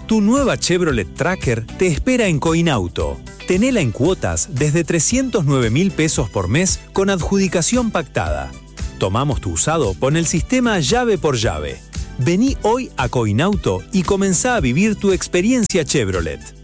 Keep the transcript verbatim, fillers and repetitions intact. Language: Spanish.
Tu nueva Chevrolet Tracker te espera en Coinauto. Tenela en cuotas desde trescientos nueve mil pesos por mes con adjudicación pactada. Tomamos tu usado con el sistema llave por llave. Vení hoy a Coinauto y comenzá a vivir tu experiencia Chevrolet.